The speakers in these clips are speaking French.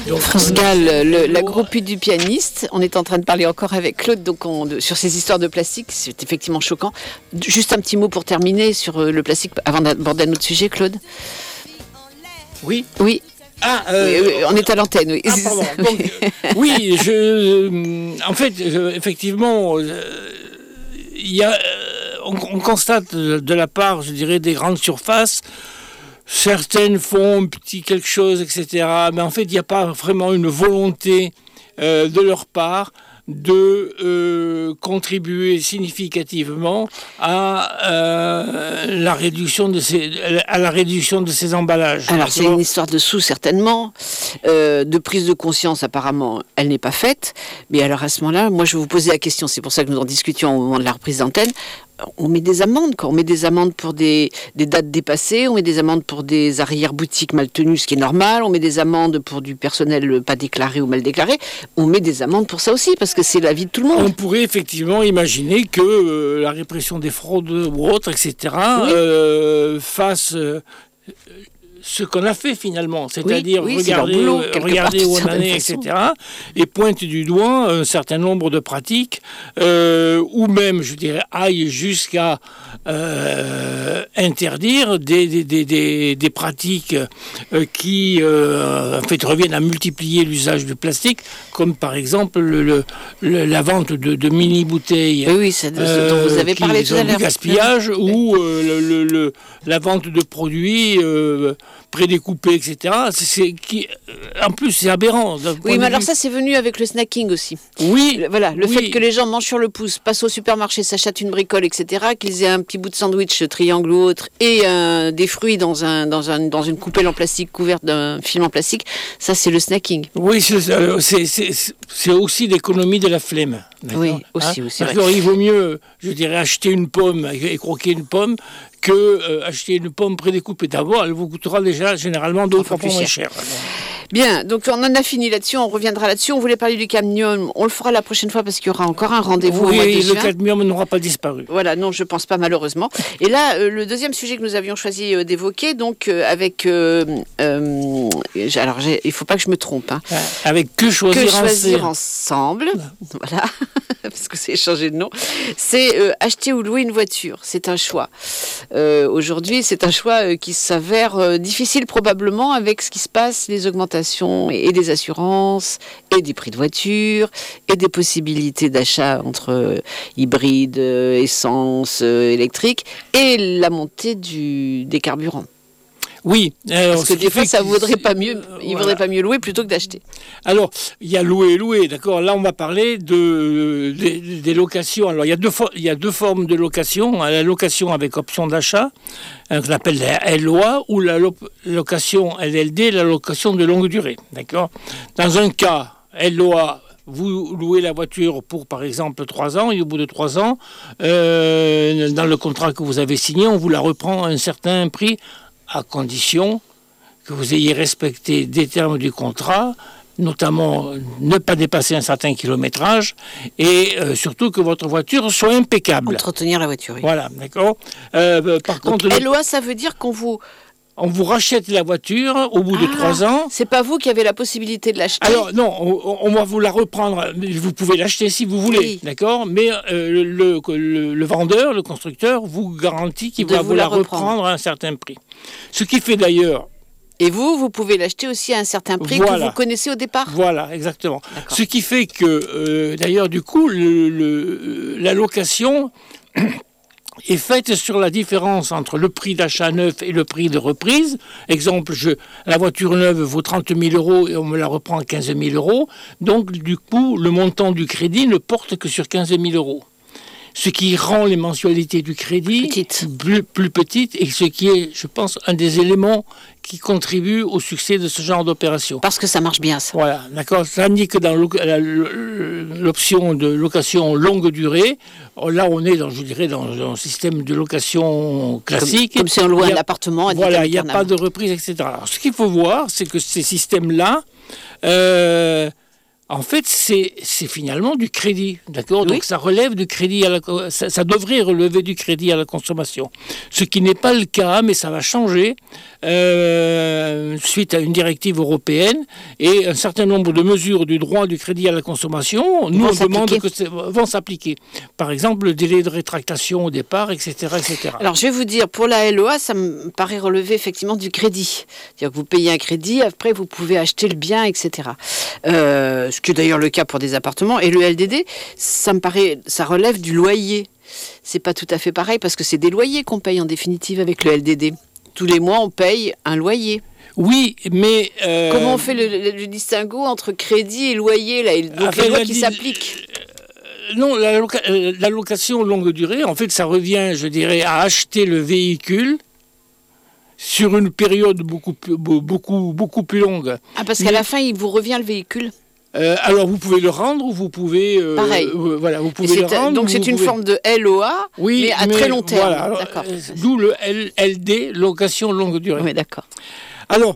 Donc, France Gall, la groupie du pianiste. On est en train de parler encore avec Claude sur ces histoires de plastique. C'est effectivement choquant. Juste un petit mot pour terminer sur le plastique avant d'aborder un autre sujet, Claude. Oui. Oui. Oui, on est à l'antenne, oui. Pardon. Donc, oui, en fait, effectivement, on constate de la part, je dirais, des grandes surfaces. Certaines font un petit quelque chose, etc. Mais en fait, il n'y a pas vraiment une volonté de leur part de contribuer significativement à la réduction de ces emballages. Alors, c'est une histoire de sous, certainement. De prise de conscience, apparemment, elle n'est pas faite. Mais alors, à ce moment-là, moi, je vais vous poser la question. C'est pour ça que nous en discutions au moment de la reprise d'antenne. On met des amendes, quoi. On met des amendes pour des dates dépassées, on met des amendes pour des arrière-boutiques mal tenues, ce qui est normal, on met des amendes pour du personnel pas déclaré ou mal déclaré, on met des amendes pour ça aussi, parce que c'est la vie de tout le monde. On pourrait effectivement imaginer que la répression des fraudes ou autres, etc., oui. fasse... ce qu'on a fait finalement, c'est-à-dire regarder où on en est, etc., et pointe du doigt un certain nombre de pratiques, ou même, je dirais, aille jusqu'à interdire des pratiques qui, en fait, reviennent à multiplier l'usage du plastique, comme par exemple la vente de mini-bouteilles, dont vous avez parlé tout à l'heure, du gaspillage, ou la vente de produits prédécoupés, etc. En plus, c'est aberrant. Oui, mais alors ça, c'est venu avec le snacking aussi. Oui. Voilà, le fait que les gens mangent sur le pouce, passent au supermarché, s'achètent une bricole, etc., qu'ils aient un petit bout de sandwich, triangle ou autre, et des fruits dans une coupelle en plastique couverte d'un film en plastique, ça, c'est le snacking. Oui, c'est aussi l'économie de la flemme. Oui, aussi, c'est vrai. Il vaut mieux, je dirais, acheter une pomme et croquer une pomme que acheter une pomme prédécoupée. D'abord, elle vous coûtera déjà généralement 2 ou 3 fois moins cher. Bien, donc on en a fini là-dessus, on reviendra là-dessus. On voulait parler du cadmium, on le fera la prochaine fois parce qu'il y aura encore un rendez-vous au mois de juin. Le cadmium n'aura pas disparu. Voilà, non, je pense pas malheureusement. Et là, le deuxième sujet que nous avions choisi d'évoquer, avec... alors, il faut pas que je me trompe. Hein. Avec Que choisir ensemble, voilà, parce que c'est changé de nom, c'est acheter ou louer une voiture. C'est un choix. Aujourd'hui, c'est un choix qui s'avère difficile probablement avec ce qui se passe, les augmentations et des assurances et des prix de voiture et des possibilités d'achat entre hybride, essence, électrique et la montée des carburants. Oui. Parce que des fois, ça vaudrait pas mieux. Il vaudrait pas mieux louer plutôt que d'acheter. Alors, il y a louer, d'accord. Là, on va parler des locations. Alors, il y a deux formes de location. La location avec option d'achat, qu'on appelle la LOA, ou la location LLD, la location de longue durée, d'accord. Dans un cas, LOA, vous louez la voiture pour, par exemple, 3 ans, et au bout de 3 ans, dans le contrat que vous avez signé, on vous la reprend à un certain prix, à condition que vous ayez respecté des termes du contrat, notamment ne pas dépasser un certain kilométrage et surtout que votre voiture soit impeccable. Entretenir la voiture, oui. Voilà, d'accord. Par contre, LOA, ça veut dire qu'on vous rachète la voiture au bout de 3 ans. C'est pas vous qui avez la possibilité de l'acheter. Alors non, on va vous la reprendre. Vous pouvez l'acheter si vous voulez, oui. D'accord. Mais le vendeur, le constructeur, vous garantit qu'il va vous la reprendre à un certain prix. Ce qui fait d'ailleurs. Et vous pouvez l'acheter aussi à un certain prix que vous connaissez au départ. Voilà, exactement. D'accord. Ce qui fait que d'ailleurs du coup la location est faite sur la différence entre le prix d'achat neuf et le prix de reprise. Exemple, la voiture neuve vaut 30 000 € et on me la reprend à 15 000 €. Donc, du coup, le montant du crédit ne porte que sur 15 000 €. Ce qui rend les mensualités du crédit plus petites et ce qui est, je pense, un des éléments qui contribue au succès de ce genre d'opération. Parce que ça marche bien, ça. Voilà, d'accord. Tandis que dans l'option de location longue durée, là, on est dans un système de location classique. Comme si on louait un appartement. Voilà, il n'y a pas de reprise, etc. Alors, ce qu'il faut voir, c'est que ces systèmes-là... en fait, c'est finalement du crédit, d'accord. Oui. Donc ça relève du crédit ça devrait relever du crédit à la consommation. Ce qui n'est pas le cas, mais ça va changer suite à une directive européenne et un certain nombre de mesures du droit du crédit à la consommation, nous on demande que vont s'appliquer. Par exemple, le délai de rétractation au départ, etc., etc. Alors, je vais vous dire, pour la LOA, ça me paraît relever effectivement du crédit. C'est-à-dire que vous payez un crédit, après vous pouvez acheter le bien, etc. Ce qui est d'ailleurs le cas pour des appartements. Et le LDD, ça me paraît, ça relève du loyer. C'est pas tout à fait pareil parce que c'est des loyers qu'on paye en définitive avec le LDD. Tous les mois, on paye un loyer. Oui, mais... Comment on fait le distinguo entre crédit et loyer là, donc les lois qui s'appliquent Non, la location longue durée, en fait, ça revient, je dirais, à acheter le véhicule sur une période beaucoup plus longue. Ah, parce qu'à la fin, il vous revient le véhicule. Alors, vous pouvez le rendre ou vous pouvez... Pareil. Voilà, vous pouvez le rendre. Donc, c'est une forme de LOA, oui, mais à très long terme. Voilà, d'accord. D'où le LD, location longue durée. Oui, d'accord. Alors,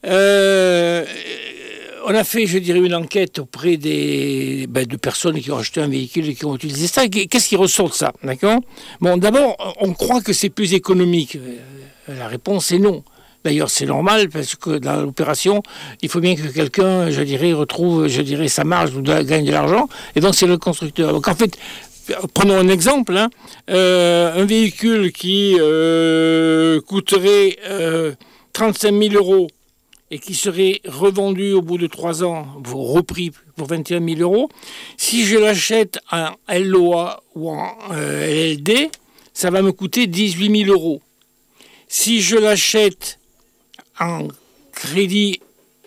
on a fait, je dirais, une enquête auprès de personnes qui ont acheté un véhicule et qui ont utilisé ça. Qu'est-ce qui ressort de ça, d'accord ? Bon, d'abord, on croit que c'est plus économique. La réponse est non. D'ailleurs, c'est normal parce que dans l'opération, il faut bien que quelqu'un, je dirais, retrouve, je dirais, sa marge ou gagne de l'argent. Et donc, c'est le constructeur. Donc, en fait, prenons un exemple. Un véhicule qui coûterait 35 000 euros et qui serait revendu au bout de 3 ans, repris pour 21 000 euros, si je l'achète en LOA ou en LLD, ça va me coûter 18 000 euros. Si je l'achète en crédit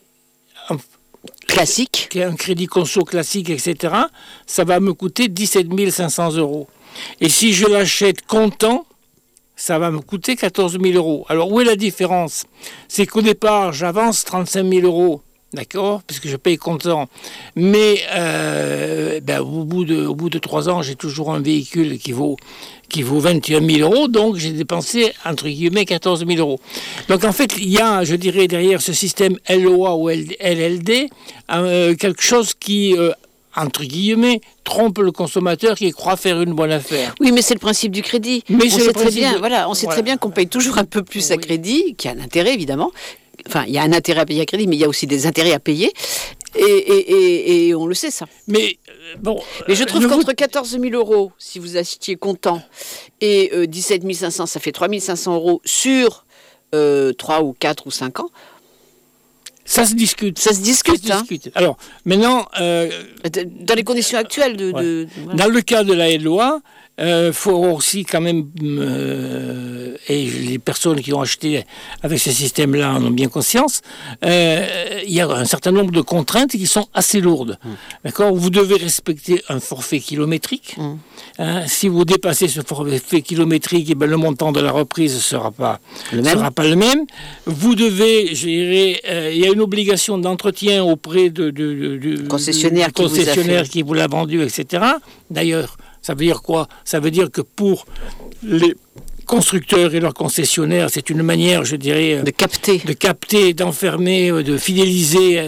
classique, un crédit conso classique, etc., ça va me coûter 17 500 euros. Et si je l'achète comptant, ça va me coûter 14 000 euros. Alors, où est la différence ? C'est qu'au départ, j'avance 35 000 euros, d'accord, puisque je paye comptant. Mais au bout de 3 ans, j'ai toujours un véhicule qui vaut 21 000 euros, donc j'ai dépensé, entre guillemets, 14 000 euros. Donc, en fait, il y a, je dirais, derrière ce système LOA ou LLD, quelque chose qui... entre guillemets, trompe le consommateur qui croit faire une bonne affaire. Oui, mais c'est le principe du crédit. On sait très bien qu'on paye toujours un peu plus à crédit, qui a un intérêt évidemment. Enfin, il y a un intérêt à payer à crédit, mais il y a aussi des intérêts à payer. Et on le sait, ça. Mais je trouve qu'entre 14 000 euros, si vous achetiez comptant, et 17 500, ça fait 3 500 euros sur 3 ou 4 ou 5 ans. Ça se discute. Ça se discute. Alors, maintenant... dans les conditions actuelles voilà. Dans le cas de la LOA, faut aussi quand même... et les personnes qui ont acheté avec ce système-là en ont bien conscience, il y a un certain nombre de contraintes qui sont assez lourdes. D'accord ? Vous devez respecter un forfait kilométrique. Si vous dépassez ce forfait kilométrique, le montant de la reprise ne sera pas le même. Vous devez, je dirais, il y a une obligation d'entretien auprès du concessionnaire qui vous l'a vendu, etc. D'ailleurs, ça veut dire quoi ? Ça veut dire que pour les constructeurs et leurs concessionnaires, c'est une manière, je dirais, de capter, d'enfermer, de fidéliser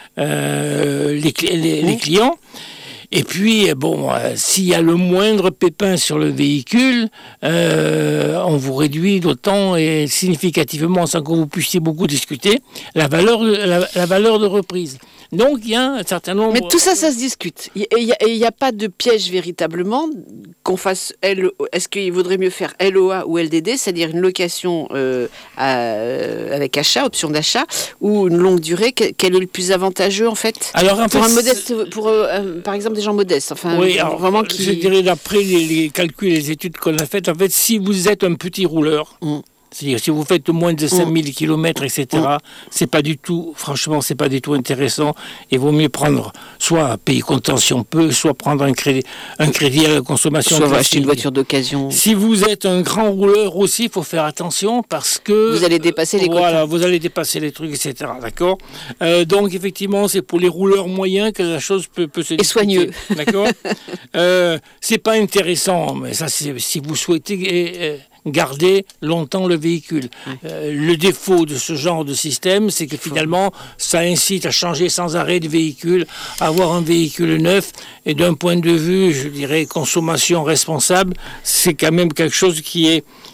les clients. Et puis, s'il y a le moindre pépin sur le véhicule, on vous réduit d'autant et significativement, sans que vous puissiez beaucoup discuter, la valeur de reprise. Donc, il y a un certain nombre... Mais tout ça, ça se discute. Il n'y a pas de piège véritablement qu'on fasse... Est-ce qu'il vaudrait mieux faire LOA ou LDD, c'est-à-dire une location avec achat, option d'achat, ou une longue durée? Quel est le plus avantageux, en fait? Alors, pour un modeste, par exemple, des gens modestes. Enfin, oui, alors, vraiment qui... Je dirais, d'après les calculs et les études qu'on a faites, en fait, si vous êtes un petit rouleur... C'est-à-dire, si vous faites moins de 5000 km, etc., c'est pas du tout intéressant. Il vaut mieux prendre, soit payer comptant si on peut, soit prendre un crédit à la consommation. Soit acheter une voiture d'occasion. Si vous êtes un grand rouleur aussi, il faut faire attention parce que... Vous allez dépasser les quotas. Voilà, vous allez dépasser les trucs, etc., d'accord ? Donc, effectivement, c'est pour les rouleurs moyens que la chose peut se discuter. Et soigneux. D'accord ? C'est pas intéressant, mais ça, c'est si vous souhaitez... garder longtemps le véhicule. Le défaut de ce genre de système, c'est que finalement, ça incite à changer sans arrêt de véhicule, à avoir un véhicule neuf, et d'un point de vue, je dirais, consommation responsable, c'est quand même quelque chose qui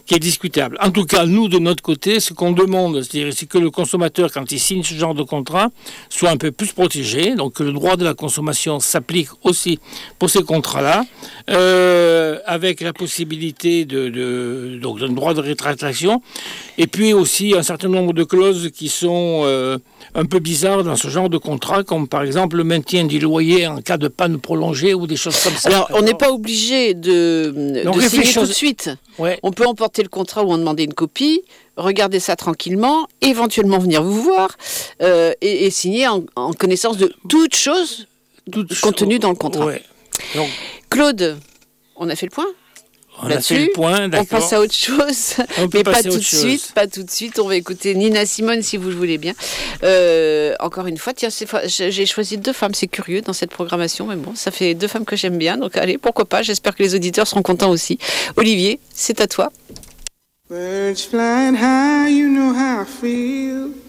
qui est discutable. En tout cas, nous, de notre côté, ce qu'on demande, c'est que le consommateur, quand il signe ce genre de contrat, soit un peu plus protégé, donc que le droit de la consommation s'applique aussi pour ces contrats-là, avec la possibilité donc d'un droit de rétractation, et puis aussi un certain nombre de clauses qui sont un peu bizarres dans ce genre de contrat, comme par exemple le maintien du loyer en cas de panne prolongée ou des choses comme ça. Alors, on n'est pas obligé de signer tout de suite. Ouais. On peut emporter le contrat ou en demander une copie, regarder ça tranquillement, éventuellement venir vous voir et signer en connaissance de toutes choses contenues dans le contrat. Ouais. Donc, Claude, on a fait le point ? on a fait le point, d'accord. On passe à autre chose, mais pas tout de suite. Pas tout de suite. On va écouter Nina Simone si vous le voulez bien. Encore une fois, tiens, j'ai choisi 2 femmes. C'est curieux dans cette programmation, mais bon, ça fait 2 femmes que j'aime bien. Donc allez, pourquoi pas. J'espère que les auditeurs seront contents aussi. Olivier, c'est à toi. Birds flying high, you know how I feel.